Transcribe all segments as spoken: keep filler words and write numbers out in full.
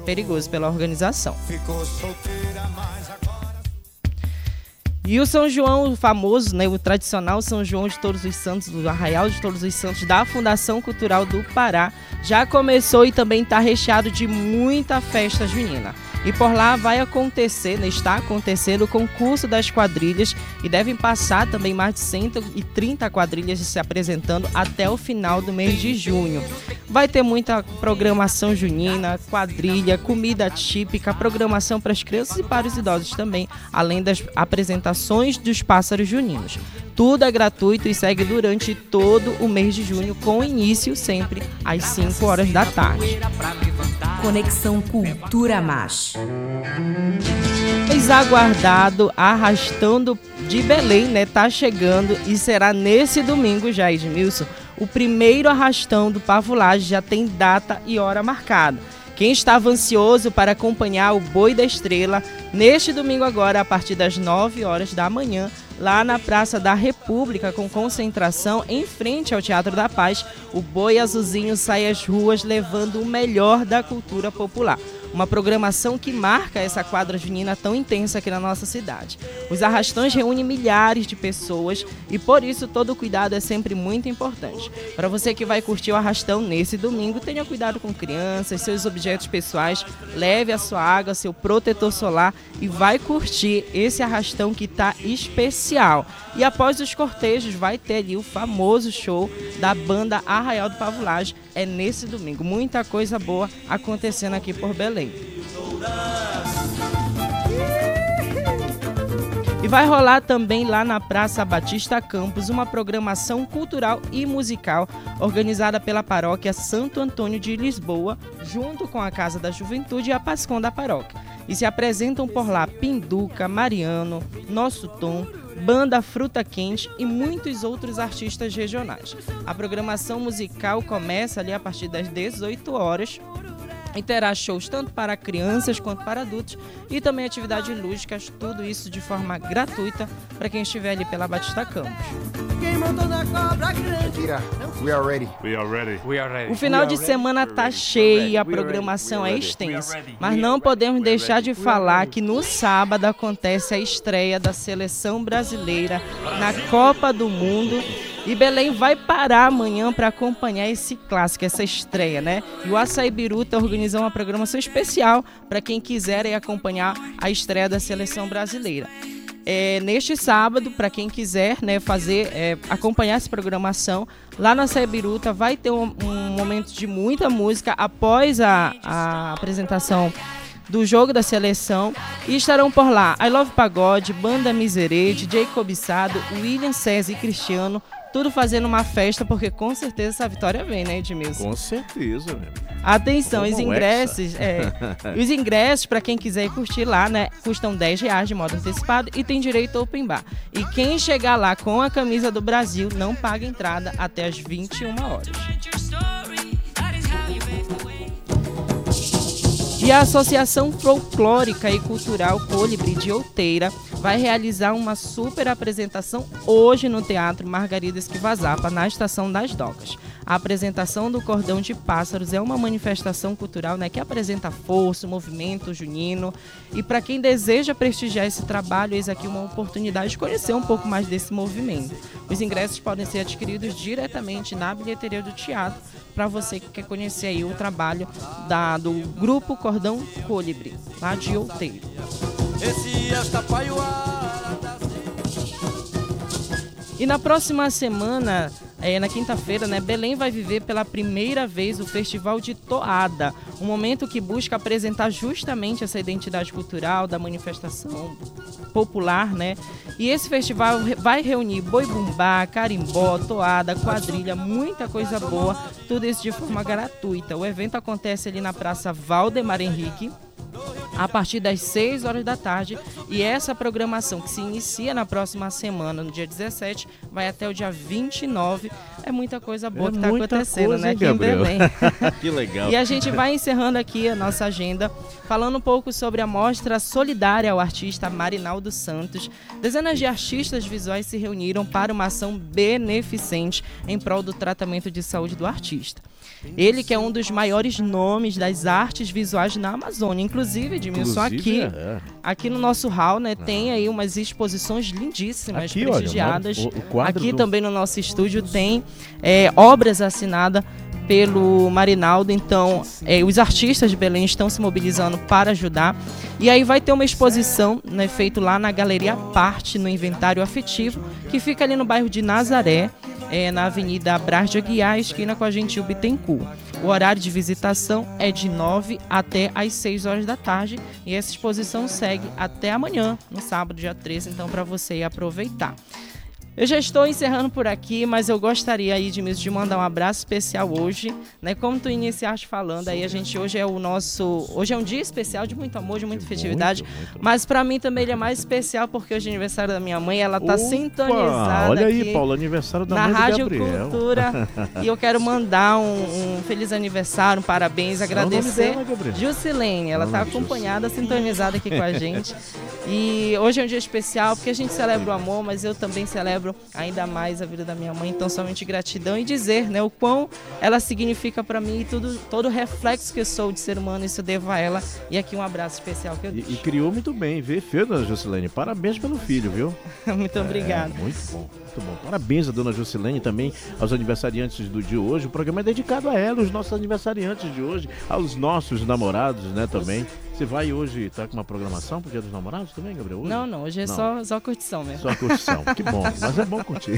perigoso pela organização. E o São João, o famoso, né, o tradicional São João de Todos os Santos, do Arraial de Todos os Santos, da Fundação Cultural do Pará, já começou e também está recheado de muita festa junina. E por lá vai acontecer, né, está acontecendo o concurso das quadrilhas e devem passar também mais de cento e trinta quadrilhas se apresentando até o final do mês de junho. Vai ter muita programação junina, quadrilha, comida típica, programação para as crianças e para os idosos também, além das apresentações dos pássaros juninos. Tudo é gratuito e segue durante todo o mês de junho, com início sempre às cinco horas da tarde. Conexão Cultura Mais. Mês aguardado, Arrastão de Belém, né, tá chegando e será nesse domingo já, Edmilson. O primeiro arrastão do Pavulagem já tem data e hora marcada. Quem estava ansioso para acompanhar o Boi da Estrela, neste domingo agora, a partir das nove horas da manhã, lá na Praça da República, com concentração em frente ao Teatro da Paz, o Boi Azulzinho sai às ruas levando o melhor da cultura popular. Uma programação que marca essa quadra junina tão intensa aqui na nossa cidade. Os arrastões reúnem milhares de pessoas e por isso todo cuidado é sempre muito importante. Para você que vai curtir o arrastão nesse domingo, tenha cuidado com crianças, seus objetos pessoais, leve a sua água, seu protetor solar e vai curtir esse arrastão que está especial. E após os cortejos vai ter ali o famoso show da banda Arraial do Pavulagem. É nesse domingo, muita coisa boa acontecendo aqui por Belém. E vai rolar também lá na Praça Batista Campos uma programação cultural e musical organizada pela Paróquia Santo Antônio de Lisboa, junto com a Casa da Juventude e a Pascom da Paróquia. E se apresentam por lá Pinduca, Mariano, Nosso Tom, Banda Fruta Quente e muitos outros artistas regionais. A programação musical começa ali a partir das dezoito horas e terá shows tanto para crianças quanto para adultos e também atividades lúdicas, tudo isso de forma gratuita para quem estiver ali pela Batista Campos. We are ready. We are ready. We are ready. O final de semana tá cheio e a programação é extensa, mas não podemos deixar de falar que no sábado acontece a estreia da Seleção Brasileira na Copa do Mundo e Belém vai parar amanhã para acompanhar esse clássico, essa estreia, né? E o Açaí Biruta organizou uma programação especial para quem quiser ir acompanhar a estreia da Seleção Brasileira. É, neste sábado, para quem quiser, né, fazer, é, acompanhar essa programação, lá na Açaí Biruta vai ter um, um momento de muita música após a, a apresentação do jogo da seleção e estarão por lá I Love Pagode, Banda Miserê, D J Cobiçado, William César e Cristiano, tudo fazendo uma festa, porque com certeza essa vitória vem, né, Edmilson? Com certeza, meu. Atenção, Como os ingressos, é, os ingressos para quem quiser ir curtir lá, né, custam dez reais de modo antecipado e tem direito ao open bar. E quem chegar lá com a camisa do Brasil não paga entrada até as vinte e uma horas. E a Associação Folclórica e Cultural Colibri de Outeira vai realizar uma super apresentação hoje no Teatro Margarida Esquivazapa, na Estação das Docas. A apresentação do Cordão de Pássaros é uma manifestação cultural, né, que apresenta força, movimento junino. E para quem deseja prestigiar esse trabalho, eis aqui uma oportunidade de conhecer um pouco mais desse movimento. Os ingressos podem ser adquiridos diretamente na bilheteria do teatro, para você que quer conhecer aí o trabalho da, do Grupo Cordão Colibri, lá de Outeiro. E na próxima semana, é, na quinta-feira, né, Belém vai viver pela primeira vez o Festival de Toada, um momento que busca apresentar justamente essa identidade cultural da manifestação popular, né? E esse festival vai reunir boi bumbá, carimbó, toada, quadrilha, muita coisa boa, tudo isso de forma gratuita. O evento acontece ali na Praça Valdemar Henrique, a partir das seis horas da tarde, e essa programação que se inicia na próxima semana, no dia dezessete, vai até o dia vinte e nove. É muita coisa boa é que está acontecendo, coisa, né, aqui Gabriel. em Belém. Que legal. E a gente vai encerrando aqui a nossa agenda, falando um pouco sobre a mostra solidária ao artista Marinaldo Santos. Dezenas de artistas visuais se reuniram para uma ação beneficente em prol do tratamento de saúde do artista. Ele que é um dos maiores nomes das artes visuais na Amazônia. Inclusive, Edmilson, aqui, é. aqui no nosso hall, né, tem aí umas exposições lindíssimas, Aqui, prestigiadas. olha, o- o quadro aqui do- também no nosso estúdio tem é, obras assinadas pelo Marinaldo. Então, é, os artistas de Belém estão se mobilizando para ajudar. E aí vai ter uma exposição, né, feita lá na Galeria Parte, no Inventário Afetivo, que fica ali no bairro de Nazaré, é, na Avenida Brás de Aguiar, esquina com a Gentil Bittencourt. O horário de visitação é de nove até às seis horas da tarde e essa exposição segue até amanhã, no sábado, dia treze, então para você ir aproveitar. Eu já estou encerrando por aqui, mas eu gostaria aí, Edmilson, de mandar um abraço especial hoje, né? Como tu iniciaste falando, aí a gente hoje é o nosso, hoje é um dia especial de muito amor, de muita festividade, Muito, muito. mas para mim também ele é mais especial porque hoje é aniversário da minha mãe, ela tá Opa, sintonizada olha aí, aqui Paulo, aniversário da na mãe do Rádio Gabriel. Cultura e eu quero mandar um, um feliz aniversário, um parabéns, agradecer o nome dela, Gabriel? Jusilene, ela Nome está de acompanhada, sintonizada aqui com a gente. E hoje é um dia especial porque a gente celebra o amor, mas eu também celebro ainda mais a vida da minha mãe, então somente gratidão e dizer, né, o quão ela significa para mim e tudo, todo o reflexo que eu sou de ser humano, isso eu devo a ela. E aqui um abraço especial que eu E, deixo. e criou muito bem, vê, viu, dona Jusilene? Parabéns pelo filho, viu? Muito obrigada. É, muito bom, muito bom. Parabéns a dona Jusilene também, aos aniversariantes do dia hoje. O programa é dedicado a ela, os nossos aniversariantes de hoje, aos nossos namorados, né, também. Você vai hoje, tá com uma programação pro Dia dos Namorados também, Gabriel? Hoje? Não, não, hoje é Não. Só, só curtição mesmo. Só curtição, que bom, mas é bom curtir.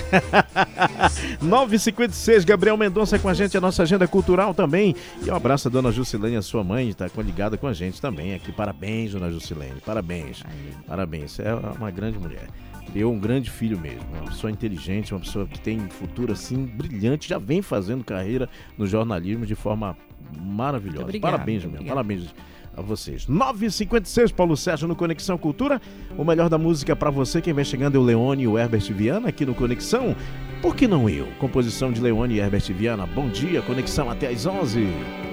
nove e cinquenta e seis, Gabriel Mendonça com a gente, a nossa agenda cultural também. E um abraço a dona Jusilene, a sua mãe, tá ligada com a gente também aqui. Parabéns, dona Jusilene, parabéns. Parabéns, é uma grande mulher. Criou um grande filho mesmo, uma pessoa inteligente, uma pessoa que tem futuro assim brilhante, já vem fazendo carreira no jornalismo de forma maravilhosa. Obrigado, Parabéns, meu, obrigado. parabéns a vocês. nove e cinquenta e seis, Paulo Sérgio no Conexão Cultura. O melhor da música pra você. Quem vem chegando é o Leone e o Herbert Viana aqui no Conexão. Por que não eu? Composição de Leone e Herbert Viana. Bom dia, Conexão até às onze.